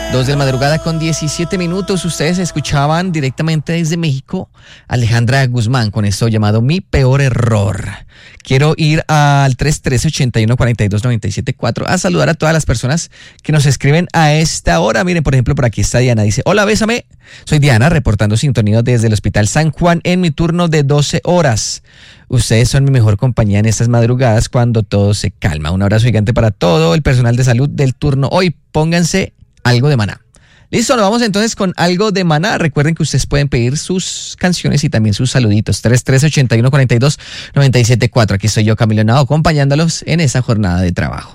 2 de la madrugada con 17 minutos. Ustedes escuchaban directamente desde México Alejandra Guzmán con esto llamado Mi Peor Error. Quiero ir al 313-81-42-97-4 a saludar a todas las personas que nos escriben a esta hora. Miren, por ejemplo, por aquí está Diana. Dice: hola, bésame. Soy Diana, reportando sintonía desde el Hospital San Juan en mi turno de 12 horas. Ustedes son mi mejor compañía en estas madrugadas cuando todo se calma. Un abrazo gigante para todo el personal de salud del turno hoy. Pónganse algo de Maná. Listo, nos vamos entonces con algo de Maná. Recuerden que ustedes pueden pedir sus canciones y también sus saluditos. 313-81-42-97-4. Aquí estoy yo, Camilo Henao, acompañándolos en esa jornada de trabajo.